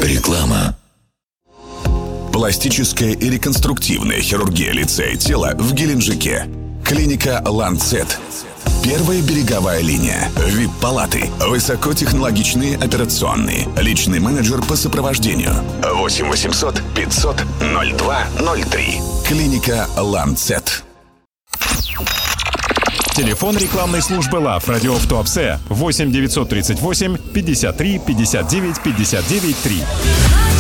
Реклама. Пластическая и реконструктивная хирургия лица и тела в Геленджике. Клиника «Ланцет». Первая береговая линия. ВИП-палаты. Высокотехнологичные операционные. Личный менеджер по сопровождению. 8 800 500 02 03. Клиника «Ланцет». Телефон рекламной службы ЛАВ «Радио в Туапсе» 8 938 53 59 59 3.